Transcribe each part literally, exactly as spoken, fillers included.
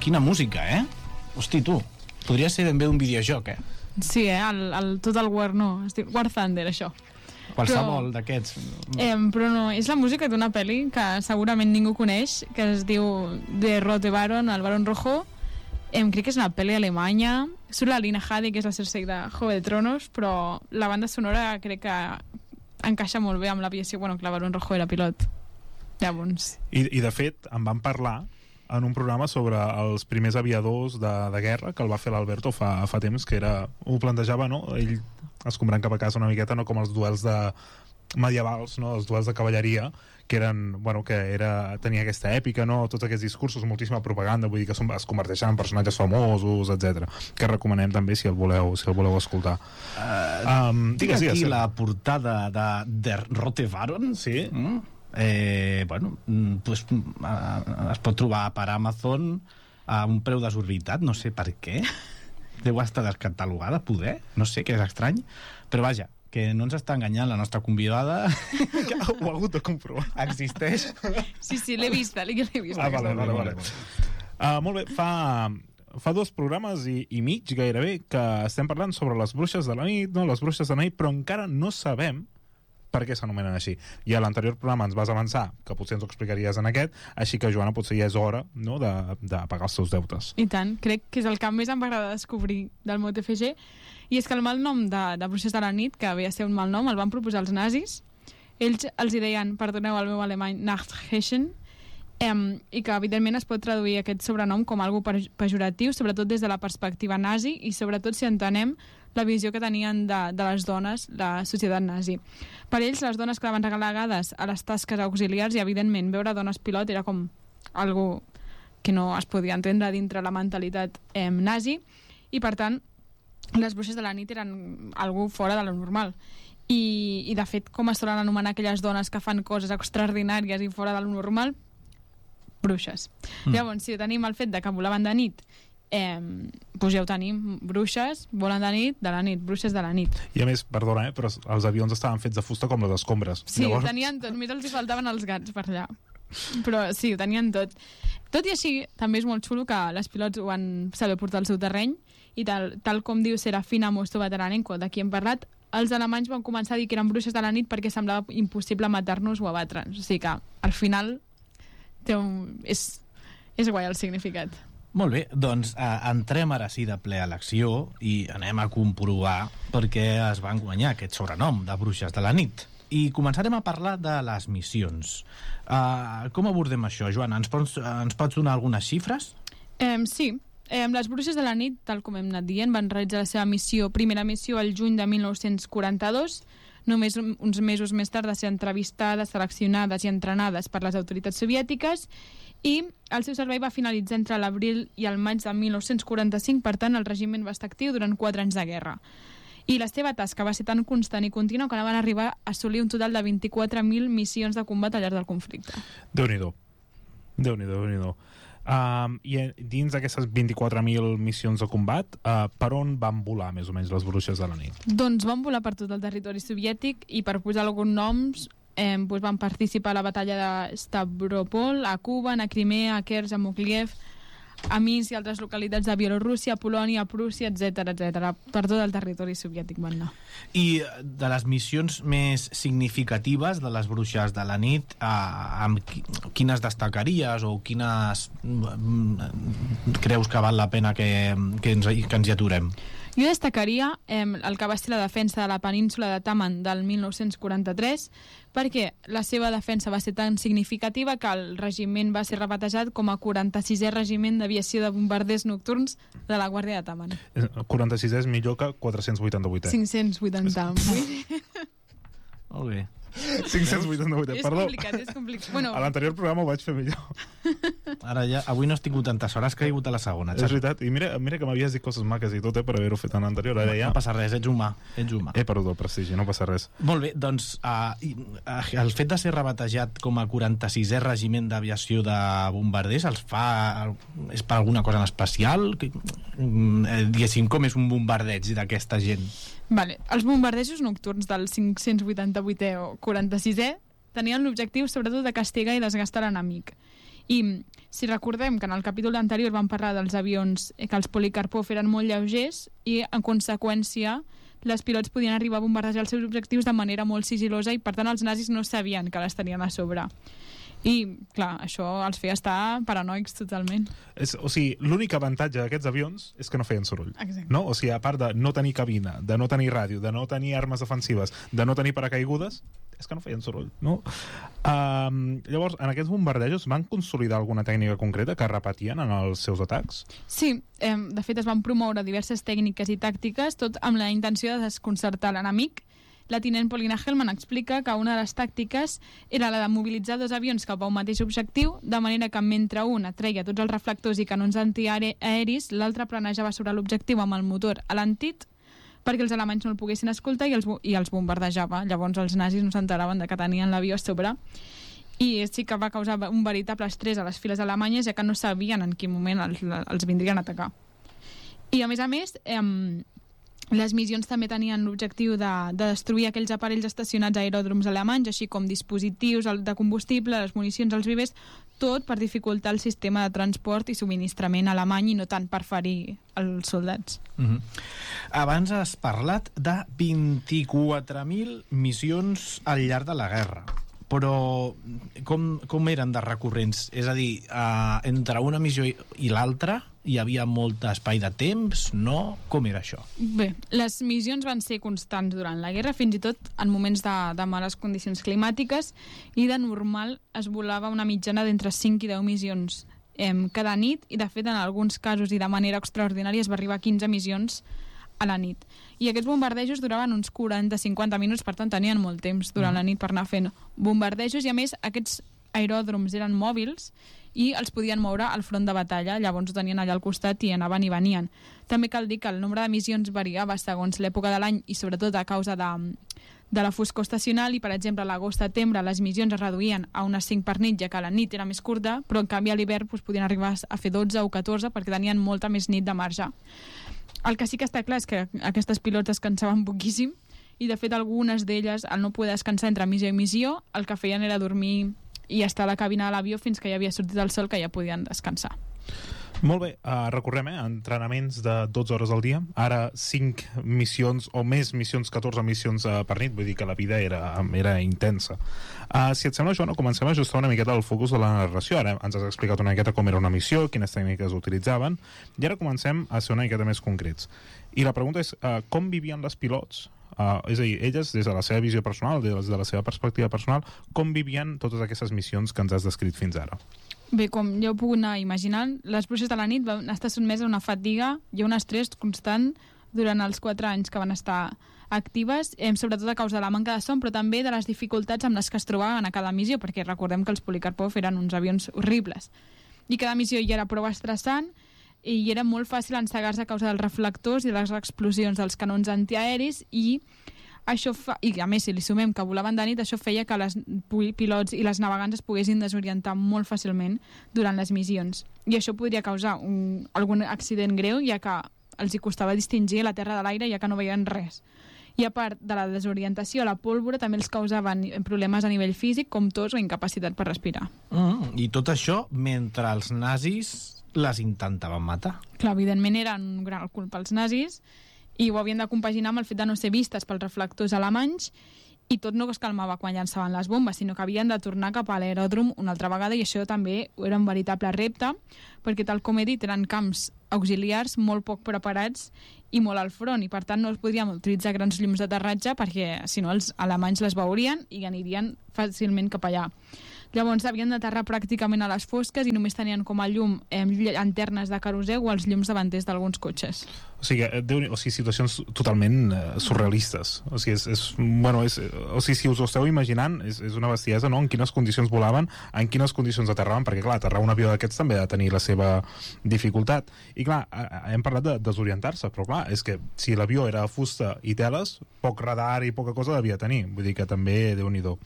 quina música, eh? Hosti, tu, podria ser ben bé un videojoc, eh? Sí, eh? El, el, tot el War no, es diu War Thunder, això. Qualsevol d'aquests. Eh, però no, és la música d'una pel·li que segurament ningú coneix, que es diu The Rote Baron, el Barón Rojo. Eh, crec que és una pel·li alemanya. Surt la Lina Headey, que és la Cersei de Juego de Tronos, però la banda sonora crec que encaixa molt bé amb l'aviació. Bueno, que el Barón Rojo era pilot. Llavors... I, I de fet, en van parlar en un programa sobre els primers aviadors de, de guerra, que el va fer l'Alberto fa, fa temps, que era, ho plantejava, no? Ell escombrant cap a casa una miqueta, no com els duels de medievals, no? Els duels de cavalleria, que eren, bueno, que era, tenia aquesta èpica, no? Tots aquests discursos, moltíssima propaganda, vull dir que són, es converteixen en personatges famosos, etcètera. Que recomanem també si el voleu, si el voleu escoltar. Uh, um, digues, tinc aquí digues, la portada de Der Rote Baron. Sí. Mm? Eh, bueno, pues, uh, es pot trobar per Amazon a un preu desorbitat, no sé per què. Deu estar descatalogada, poder, no sé, que és estrany, però vaja, que no ens està enganyant la nostra convidada. Ho ha hagut de comprovar. Existeix. Sí, sí, l'he vista, l'he vista. Ah, vale, vale, vale. Uh, molt bé, fa, fa dos programes i, i mig gairebé que estem parlant sobre les bruixes de la nit, no? Les bruixes de la nit, però encara no sabem per què s'anomenen així. I a l'anterior programa ens vas avançar, que potser ens ho explicaries en aquest, així que, Joana, potser ja és hora, no?, de, de pagar els seus deutes. I tant, crec que és el que més em va agradar descobrir del mot F G, i és que el mal nom de, de Bruixes de la nit, que havia de ser un mal nom, el van proposar els nazis. Ells els hi deien, perdoneu el meu alemany, Nachtheschen, em, i que evidentment es pot traduir aquest sobrenom com algo pejoratiu, sobretot des de la perspectiva nazi, i sobretot si entenem la visió que tenien de, de les dones, la societat nazi. Per ells, les dones quedaven relegades a les tasques auxiliars i, evidentment, veure dones pilot era com algo que no es podia entendre dintre la mentalitat eh, nazi, i, per tant, les bruixes de la nit eren algo fora de lo normal. I, i de fet, com es solen anomenar aquelles dones que fan coses extraordinàries i fora de lo normal? Bruixes. Mm. Llavors, si tenim el fet de que volaven de nit, Eh, doncs ja ho tenim, bruixes volen de nit, de la nit, bruixes de la nit. I a més, perdona, eh, però els avions estaven fets de fusta com les escombres. Sí, Llavors... ho tenien tot, només els hi faltaven els gats per allà, però sí, ho tenien tot. Tot i així, també és molt xulo que les pilots ho van saber portar al seu terreny, i tal, tal com diu Serafina Mosto Veteranenko, de qui hem parlat, els alemanys van començar a dir que eren bruixes de la nit perquè semblava impossible matar-nos o abatre'ns. O sigui que, al final, té un... és, és guai el significat. Molt bé, doncs eh, entrem ara sí de ple a l'acció i anem a comprovar per què es van guanyar aquest sobrenom de bruixes de la nit. I començarem a parlar de les missions. Uh, com abordem això, Joana? Ens pots, ens pots donar algunes xifres? Eh, sí. Eh, les bruixes de la nit, tal com hem anat dient, van realitzar la seva missió, primera missió al juny de mil nou-cents quaranta-dos. Només uns mesos més tard de ser entrevistades, seleccionades i entrenades per les autoritats soviètiques, i el seu servei va finalitzar entre l'abril i el maig de mil nou-cents quaranta-cinc, per tant el regiment va estar actiu durant quatre anys de guerra. I la seva tasca va ser tan constant i contínua que van arribar a assolir un total de vint-i-quatre mil missions de combat al llarg del conflicte. Déu-n'hi-do. Déu-n'hi-do, Déu-n'hi-do. Um, I dins d'aquestes vint-i-quatre mil missions de combat, uh, per on van volar més o menys les bruixes de la nit? Doncs van volar per tot el territori soviètic, i per posar alguns noms, eh, doncs van participar a la batalla de Stavropol, a Cuba, a Crimea, a Kers, a Mokliev, a Minsk i altres localitats de Bielorússia, Polònia, Prússia, etcètera, etcètera. Per tot el territori soviètic van anar. I de les missions més significatives de les bruixes de la nit, eh, amb quines destacaries o quines creus que val la pena que, que, ens, que ens hi aturem? Jo destacaria eh, el que va ser la defensa de la península de Taman del mil nou-cents quaranta-tres, perquè la seva defensa va ser tan significativa que el regiment va ser rebatejat com a quaranta-sisè regiment d'aviació de bombarders nocturns de la Guàrdia de Taman. quaranta-sisè és millor que quatre-cents vuitanta-vuitè. cinc-cents vuitanta-vuit. Molt bé. cinc-cents vuitanta-vuit, és perdó. complicat, és complicat. Bueno, a l'anterior programa ho vaig fer millor. Ara ja, avui no has tingut tantes hores, que he caigut a la segona. És veritat, i mira, mira que m'havies dit coses maques i tot, eh, per haver-ho fet en l'anterior. Ara ja... No passa res, ets humà, ets humà. He perdut el prestigi, no passa res. Molt bé, doncs uh, el fet de ser rebatejat com a quaranta-sisè regiment d'aviació de bombarders els fa... és per alguna cosa en especial? Que, eh, diguéssim, com és un bombardeig d'aquesta gent? Vale. Els bombardejos nocturns del cinc-cents vuitanta-vuitè o quaranta-sisè tenien l'objectiu sobretot de castigar i desgastar l'enemic. I si recordem que en el capítol anterior vam parlar dels avions que els Polikarpov eren molt lleugers i, en conseqüència, les pilots podien arribar a bombardejar els seus objectius de manera molt sigilosa i, per tant, els nazis no sabien que les tenien a sobre. I, clar, això els feia estar paranoics totalment. És, o sigui, l'únic avantatge d'aquests avions és que no feien soroll. Exacte. No? O sigui, a part de no tenir cabina, de no tenir ràdio, de no tenir armes defensives, de no tenir paracaigudes, és que no feien soroll, no? Um, llavors, en aquests bombardejos van consolidar alguna tècnica concreta que repetien en els seus atacs? Sí, eh, de fet es van promoure diverses tècniques i tàctiques, tot amb la intenció de desconcertar l'enemic. La tinent Paulina Hellman explica que una de les tàctiques era la de mobilitzar dos avions cap a un mateix objectiu, de manera que mentre un atreia tots els reflectors i canons antiaeris, l'altre planejava sobre l'objectiu amb el motor alentit perquè els alemanys no el poguessin escoltar i els, i els bombardejava. Llavors els nazis no s'enteraven de que tenien l'avió a sobre. I sí que va causar un veritable estrès a les files alemanyes, ja que no sabien en quin moment els, els vindrien a atacar. I a més a més, eh, les missions també tenien l'objectiu de, de destruir aquells aparells estacionats a aeròdroms alemanys, així com dispositius de combustible, les municions, els vivers, tot per dificultar el sistema de transport i subministrament alemany i no tant per ferir els soldats. Mm-hmm. Abans has parlat de vint-i-quatre mil missions al llarg de la guerra. Però com, com eren de recurrents? És a dir, uh, entre una missió i, i l'altra hi havia molt espai de temps, no? Com era això? Bé, les missions van ser constants durant la guerra, fins i tot en moments de, de males condicions climàtiques, i de normal es volava una mitjana d'entre cinc i deu missions eh, cada nit, i de fet en alguns casos i de manera extraordinària es va arribar a quinze missions a la nit. I aquests bombardejos duraven uns quaranta a cinquanta minuts, per tant tenien molt temps durant la nit per anar fent bombardejos, i a més aquests aeròdroms eren mòbils i els podien moure al front de batalla, llavors ho tenien allà al costat i anaven i venien. També cal dir que el nombre de missions variava segons l'època de l'any i sobretot a causa de, de la foscor estacional, i per exemple a l'agost-setembre les missions es reduïen a unes cinc per nit, ja que la nit era més curta, però en canvi a l'hivern doncs, podien arribar a fer dotze o catorze perquè tenien molta més nit de marge. El que sí que està clar és que aquestes pilots descansaven poquíssim, i de fet algunes d'elles, al no poder descansar entre missió i missió, el que feien era dormir i estar a la cabina de l'avió fins que ja havia sortit el sol, que ja podien descansar. Molt bé, uh, recordem, eh, entrenaments de dotze hores al dia, ara cinc missions o més missions, catorze missions uh, per nit, vull dir que la vida era, era intensa. Uh, si et sembla, Joan, comencem a ajustar una miqueta el focus de la narració. Ara ens has explicat una miqueta com era una missió, quines tècniques utilitzaven, i ara comencem a ser una miqueta més concrets. I la pregunta és, uh, com vivien les pilots? Uh, és a dir, elles, des de la seva visió personal, des de la seva perspectiva personal, com vivien totes aquestes missions que ens has descrit fins ara? Bé, com ja ho puc anar imaginant, les bruixes de la nit van estar sotmeses a una fatiga i a un estrès constant durant els quatre anys que van estar actives, eh, sobretot a causa de la manca de son, però també de les dificultats amb les que es trobaven a cada missió, perquè recordem que els Polikarpov eren uns avions horribles. I cada missió ja era prou estressant i era molt fàcil encegar-se a causa dels reflectors i les explosions dels canons antiaeris, i això fa, i a més si li sumem que volaven de nit, això feia que les pilots i les navegants es poguessin desorientar molt fàcilment durant les missions, i això podria causar un, algun accident greu, ja que els hi costava distingir la terra de l'aire, ja que no veien res. I a part de la desorientació, la pólvora també els causaven problemes a nivell físic, com tos o incapacitat per respirar. Mm, I tot això mentre els nazis les intentaven matar. Clar, evidentment eren un gran culpa els nazis, i ho havien de compaginar amb el fet de no ser vistes pels reflectors alemanys, i tot no es calmava quan llançaven les bombes, sinó que havien de tornar cap a l'aeròdrom una altra vegada, i això també era un veritable repte, perquè tal com he dit, eren camps auxiliars molt poc preparats i molt al front, i per tant no es podien utilitzar grans llums d'aterratge perquè si no els alemanys les veurien i anirien fàcilment cap allà. Llavors havien d'aterrar pràcticament a les fosques i només tenien com a llum eh, llanternes de querosè o els llums davanters d'alguns cotxes. O sigui, Déu, o sigui situacions totalment uh, surrealistes. O sigui, és, és, bueno, és, o sigui, si us ho esteu imaginant, és, és una bestiesa, no?, en quines condicions volaven, en quines condicions aterraven, perquè, clar, aterrar un avió d'aquests també ha de tenir la seva dificultat. I, clar, hem parlat de desorientar-se, però, clar, és que si l'avió era de fusta i teles, poc radar i poca cosa devia tenir. Vull dir que també, Déu-n'hi-do.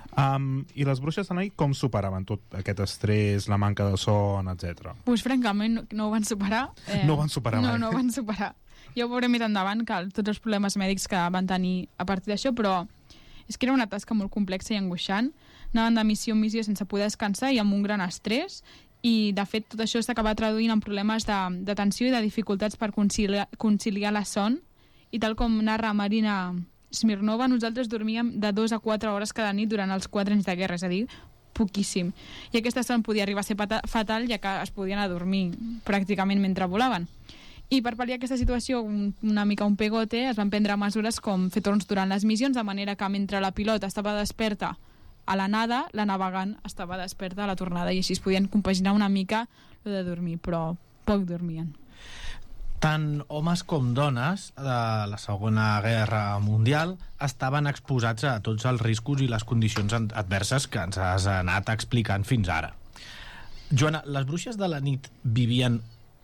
Um, I les bruixes de la nit com superaven tot aquest estrès, la manca de son, etcètera? Pues francament no, no ho van superar. Eh, no ho van superar no, mai. No ho van superar. Ja ho veurem més endavant, que tots els problemes mèdics que van tenir a partir d'això, però és que era una tasca molt complexa i angoixant, anaven de missió en missió sense poder descansar i amb un gran estrès, i de fet tot això s'acaba traduint en problemes de, de tensió i de dificultats per conciliar, conciliar la son, i tal com narra Marina Smirnova, nosaltres dormíem de dos a quatre hores cada nit durant els quatre anys de guerra, és a dir, poquíssim. I aquesta son podia arribar a ser fatal, ja que es podien adormir pràcticament mentre volaven. I per pal·liar aquesta situació, un, una mica un pegote, es van prendre mesures com fer torns durant les missions, de manera que mentre la pilota estava desperta a la nada, la navegant estava desperta a la tornada, i així es podien compaginar una mica lo de dormir, però poc dormien. Tant homes com dones de la Segona Guerra Mundial estaven exposats a tots els riscos i les condicions adverses que ens has anat explicant fins ara. Joana, les bruixes de la nit vivien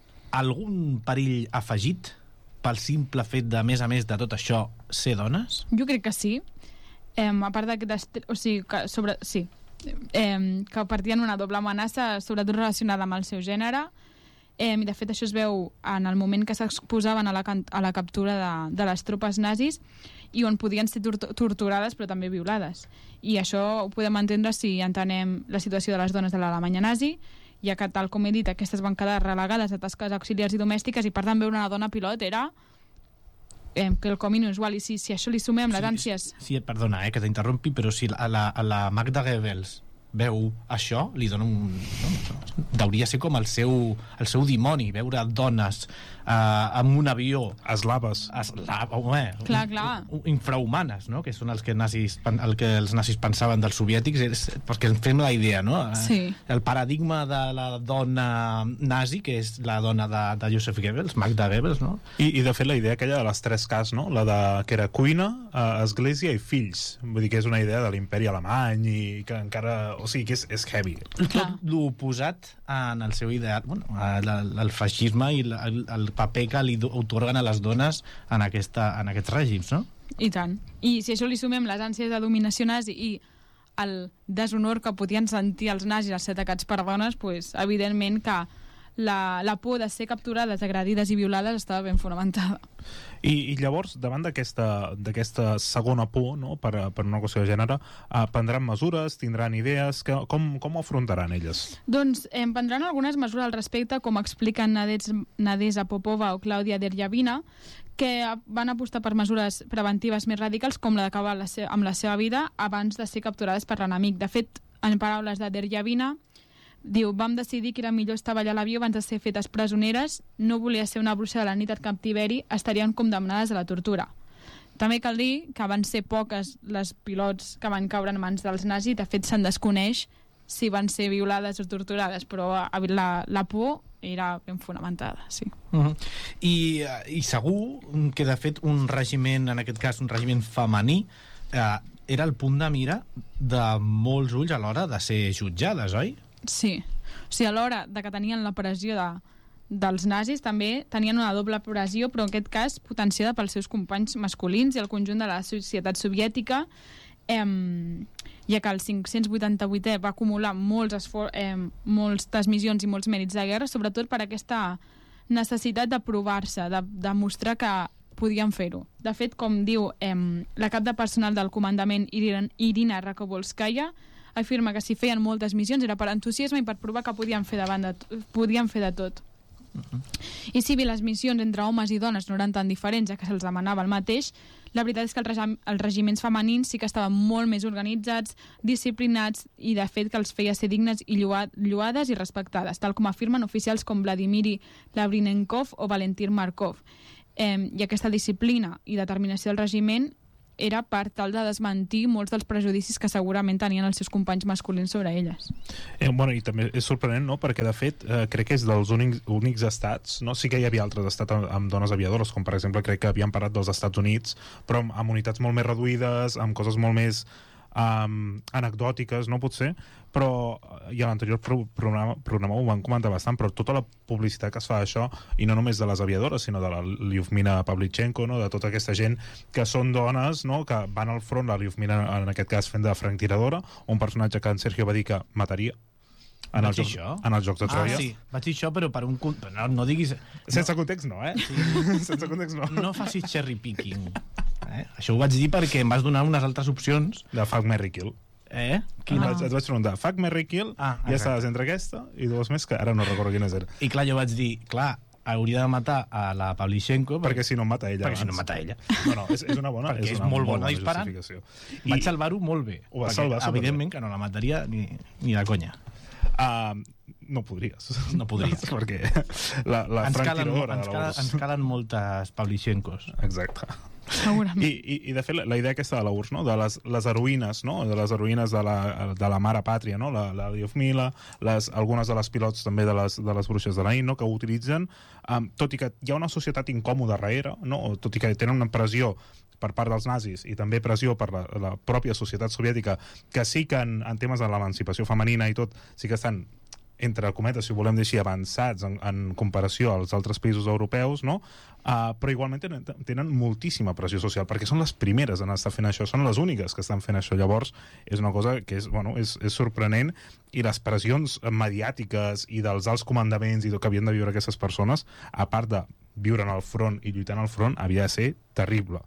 algun perill afegit pel simple fet de, a més a més de tot això, ser dones? Jo crec que sí. Eh, a part d'aquest... O sigui, que sobre... Sí. Eh, que partien una doble amenaça, sobretot relacionada amb el seu gènere. Eh, I de fet això es veu en el moment que s'exposaven a, la, a la captura de, de les tropes nazis, i on podien ser tor torturades però també violades. I això ho podem entendre si entenem la situació de les dones de l'Alemanya nazi, ja que, tal com he dit, aquestes van quedar relegades a tasques auxiliars i domèstiques, i per tant veure una dona pilot era eh, quelcom inusual. I si, si això li sumem les ànsies... Sí, sí, perdona, eh, que t'interrompi, però si a la, a la Magda Goebbels veu això, li dona un... No, hauria de ser com el seu, el seu dimoni, veure dones eh, amb un avió... Eslaves. Eslava, home, clar, clar. Infrahumanes, no? Que són els que, nazis, el que els nazis pensaven dels soviètics, és, perquè ens fem la idea, no? Sí. El paradigma de la dona nazi, que és la dona de, de Joseph Goebbels, Magda Goebbels, no? I, I de fet la idea aquella de les tres Ks, no? La de que era cuina, eh, església i fills. Vull dir que és una idea de l'imperi alemany i que encara... O sigui, que és, és heavy. Tot l'oposat en el seu ideal, bueno, el, el feixisme i el, el paper que li otorguen a les dones en, aquesta, en aquests règims, no? I tant. I si això li sumem les ànsies de dominació nazi i el deshonor que podien sentir els nazis als ser atacats per dones, pues, evidentment que la, la por de ser capturades, agredides i violades estava ben fonamentada. I, i llavors, davant d'aquesta d'aquesta segona por, no?, per, per una qüestió de gènere, eh, prendran mesures, tindran idees, que, com, com ho afrontaran elles? Doncs eh, prendran algunes mesures al respecte, com expliquen Nadezhda Popova o Clàudia Derjavina, que van apostar per mesures preventives més radicals, com la d'acabar amb la seva vida abans de ser capturades per l'enemic. De fet, en paraules de Derjavina, diu, vam decidir que era millor estar allà a l'avió abans de ser fetes presoneres, no volia ser una bruixa de la nit al captiveri, estarien condemnades a la tortura. També cal dir que van ser poques les pilots que van caure en mans dels nazis, de fet se'n desconeix si van ser violades o torturades, però la, la por era ben fonamentada, sí. Uh -huh. I, I segur que, de fet, un regiment, en aquest cas un regiment femení, eh, era el punt de mira de molts ulls a l'hora de ser jutjades, oi? Sí, o sigui, a l'hora de que tenien la pressió de, dels nazis, també tenien una doble pressió, però en aquest cas potenciada pels seus companys masculins i el conjunt de la societat soviètica, eh, ja que el cinc-cents vuitanta-vuitè va acumular molts eh, moltes missions i molts mèrits de guerra, sobretot per aquesta necessitat de provar-se, de, de mostrar que podien fer-ho. De fet, com diu eh, la cap de personal del comandament Irina, Irina Rakobolskaya, afirma que si feien moltes missions era per entusiasme i per provar que podien fer, davant de, podien fer de tot. Uh-huh. I si bé les missions entre homes i dones no eren tan diferents, ja que se'ls demanava el mateix, la veritat és que els, regi els regiments femenins sí que estaven molt més organitzats, disciplinats, i de fet que els feia ser dignes i lloades i respectades, tal com afirmen oficials com Vladimir Lavrinenkov o Valentin Markov. Eh, I aquesta disciplina i determinació del regiment era per tal de desmentir molts dels prejudicis que segurament tenien els seus companys masculins sobre elles. Eh, bueno, i també és sorprenent, no?, perquè de fet eh, crec que és dels únics, únics estats, no? Sí que hi havia altres estats amb, amb dones aviadores, com per exemple crec que havien parlat dels Estats Units, però amb, amb unitats molt més reduïdes, amb coses molt més um, anecdòtiques, no potser, però, i a l'anterior pro programa, programa ho van comentar bastant, però tota la publicitat que es fa d'això, i no només de les aviadores, sinó de la Lyudmila Pavlichenko, no?, de tota aquesta gent que són dones, no?, que van al front, la Lyudmila en aquest cas fent de franctiradora, un personatge que en Sergio va dir que mataria en els, jocs, en els Jocs de Troia. Ah, sí, vaig dir això, però per un... No, no diguis... Sense no. context no, eh? Sí. Sense context no. No facis cherry picking. Eh? Això ho vaig dir perquè em vas donar unes altres opcions. De Fuck, Marry, Kill. Eh? Quina? Ah. Et, et vaig preguntar, Fuck, Marry, Kill, Ah, i ja exacte. estaves entre aquesta i dues més que ara no recordo quines eren. I clar, jo vaig dir, clar, hauria de matar a la Pavlichenko Perquè si no em mata ella perquè si no abans. mata ella. Bueno, és, és una bona, Perquè és una molt bona disparant. justificació. I... Vaig salvar-ho molt bé. Ho vas perquè, salvar superbé. evidentment que no la mataria ni, ni de conya. Uh, no podries. No podries. No, perquè la, la ens, calen, franquiradora ens, de calen, l'U R S S. ens calen moltes Pavlichenkos. Exacte. Segurament. I, i, i de fet, la, la idea aquesta de la U R S S, no? De les, les heroïnes, no? De les heroïnes de la, de la mare pàtria, no? La, la Liofmila, les, algunes de les pilots també de les, de les bruixes de la nit, no? Que ho utilitzen, um, tot i que hi ha una societat incòmoda darrere, no? O tot i que tenen una pressió per part dels nazis i també pressió per la, la pròpia societat soviètica, que sí que en, en temes de l'emancipació femenina i tot, sí que estan entre cometes, si ho volem dir així, avançats en, en comparació als altres països europeus, no? Uh, però igualment tenen, tenen moltíssima pressió social, perquè són les primeres en estar fent això, són les úniques que estan fent això. Llavors, és una cosa que és, bueno, és, és sorprenent, i les pressions mediàtiques i dels alts comandaments i tot que havien de viure aquestes persones, a part de viure en el front i lluitar en el front, havia de ser terrible.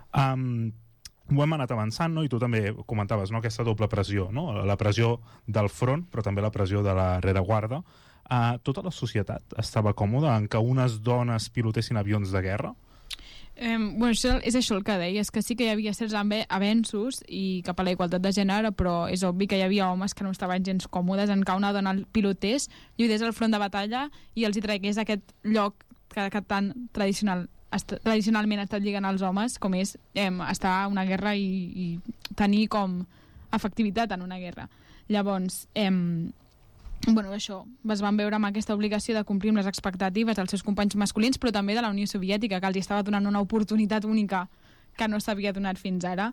Um, ho hem anat avançant, no? I tu també comentaves, no? Aquesta doble pressió, no? La pressió del front, però també la pressió de la rereguarda. Uh, tota la societat estava còmoda en que unes dones pilotessin avions de guerra? Eh, bueno, això és això el que deies, que sí que hi havia certs avenços i cap a la igualtat de gènere, però és obvi que hi havia homes que no estaven gens còmodes en que una dona pilotés, lluités al front de batalla i els hi tragués aquest lloc que, que tan tradicional tradicionalment ha estat lligant als homes, com és eh, estar a una guerra i, i tenir com efectivitat en una guerra. Llavors, eh, bueno, això, es van veure amb aquesta obligació de complir amb les expectatives dels seus companys masculins, però també de la Unió Soviètica, que els estava donant una oportunitat única que no s'havia donat fins ara,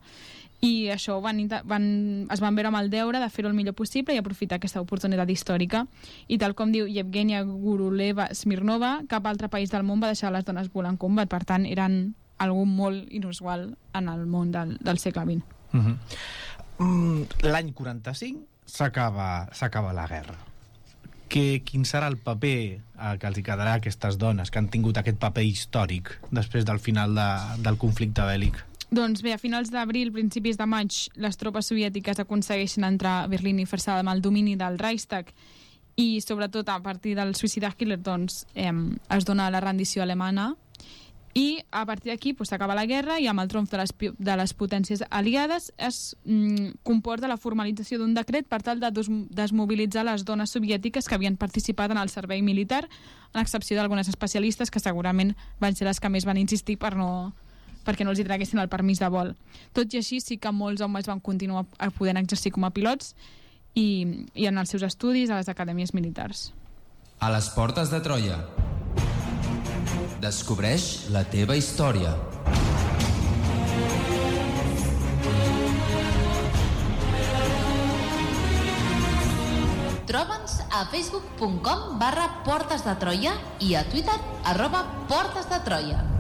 i això van, van, es van veure amb el deure de fer-ho el millor possible i aprofitar aquesta oportunitat històrica. I tal com diu Yevgenia Guruleva Smirnova, cap altre país del món va deixar les dones volar en combat, per tant eren algú molt inusual en el món del, del segle vint. Uh-huh. mm, L'any quaranta-cinc s'acaba s'acaba la guerra. Que, quin serà el paper eh, que els hi quedarà a aquestes dones que han tingut aquest paper històric després del final de, del conflicte bèl·lic? Doncs bé, a finals d'abril, principis de maig, les tropes soviètiques aconsegueixen entrar a Berlín i fer-se amb el domini del Reichstag, i sobretot a partir del suïcidi de Hitler doncs, eh, es dona la rendició alemana, i a partir d'aquí pues, s'acaba la guerra, i amb el triomf de les, de les potències aliades es mm, comporta la formalització d'un decret per tal de des desmobilitzar les dones soviètiques que havien participat en el servei militar, en excepció d'algunes especialistes que segurament van ser les que més van insistir per no, perquè no els hi traguessin el permís de vol. Tot i així, sí que molts homes van continuar podent exercir com a pilots i, i en els seus estudis a les acadèmies militars. A les portes de Troia. Descobreix la teva història. Troba'ns a facebook punt com barra Portes de Troia i a Twitter arroba Portes de Troia.